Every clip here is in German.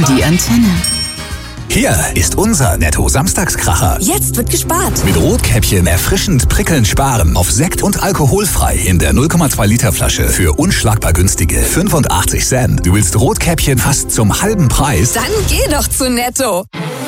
Die Antenne. Hier ist unser Netto-Samstagskracher. Jetzt wird gespart. Mit Rotkäppchen erfrischend prickelnd sparen auf Sekt und alkoholfrei in der 0,2 Liter Flasche für unschlagbar günstige 85 Cent. Du willst Rotkäppchen fast zum halben Preis? Dann geh doch zu Netto.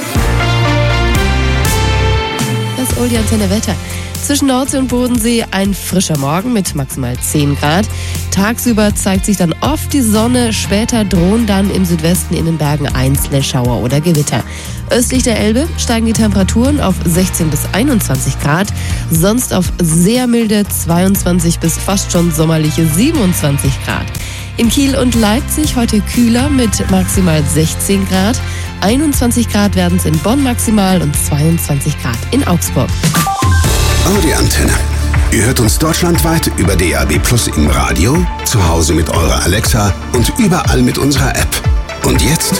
Das Oldie Antenne Wetter. Zwischen Nordsee und Bodensee ein frischer Morgen mit maximal 10 Grad. Tagsüber zeigt sich dann oft die Sonne. Später drohen dann im Südwesten in den Bergen einzelne Schauer oder Gewitter. Östlich der Elbe steigen die Temperaturen auf 16 bis 21 Grad. Sonst auf sehr milde 22 bis fast schon sommerliche 27 Grad. In Kiel und Leipzig heute kühler mit maximal 16 Grad. 21 Grad werden es in Bonn maximal und 22 Grad in Augsburg. Oldie Antenne. Ihr hört uns deutschlandweit über DAB+ im Radio, zu Hause mit eurer Alexa und überall mit unserer App. Und jetzt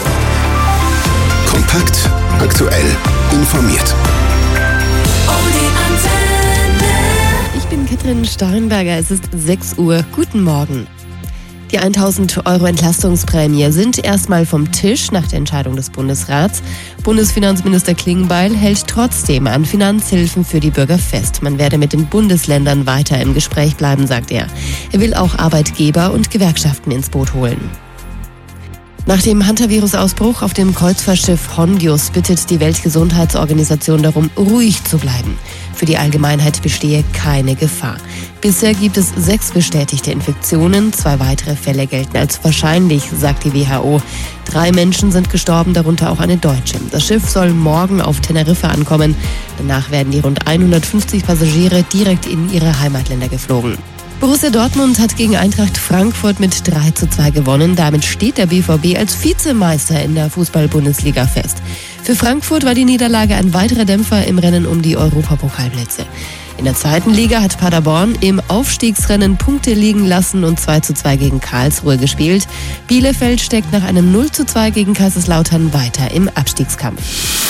kompakt, aktuell, informiert. Oldie Antenne. Ich bin Katrin Steinberger, es ist 6 Uhr. Guten Morgen. Die 1.000 € Entlastungsprämie sind erstmal vom Tisch nach der Entscheidung des Bundesrats. Bundesfinanzminister Klingbeil hält trotzdem an Finanzhilfen für die Bürger fest. Man werde mit den Bundesländern weiter im Gespräch bleiben, sagt er. Er will auch Arbeitgeber und Gewerkschaften ins Boot holen. Nach dem Hantavirus-Ausbruch auf dem Kreuzfahrtschiff Hondius bittet die Weltgesundheitsorganisation darum, ruhig zu bleiben. Für die Allgemeinheit bestehe keine Gefahr. Bisher gibt es 6 bestätigte Infektionen, 2 weitere Fälle gelten als wahrscheinlich, sagt die WHO. 3 Menschen sind gestorben, darunter auch eine Deutsche. Das Schiff soll morgen auf Teneriffa ankommen. Danach werden die rund 150 Passagiere direkt in ihre Heimatländer geflogen. Borussia Dortmund hat gegen Eintracht Frankfurt mit 3:2 gewonnen. Damit steht der BVB als Vizemeister in der Fußball-Bundesliga fest. Für Frankfurt war die Niederlage ein weiterer Dämpfer im Rennen um die Europapokalplätze. In der 2. Liga hat Paderborn im Aufstiegsrennen Punkte liegen lassen und 2:2 gegen Karlsruhe gespielt. Bielefeld steckt nach einem 0:2 gegen Kaiserslautern weiter im Abstiegskampf.